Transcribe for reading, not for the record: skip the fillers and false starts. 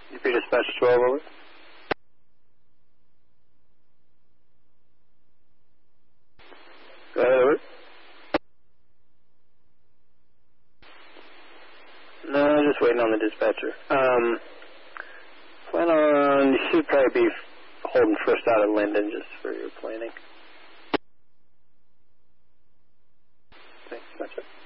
UP dispatch 12, over. Go ahead, over. No, just waiting on the dispatcher. You should probably be holding first out of Linden just for your planning. Thanks, dispatcher.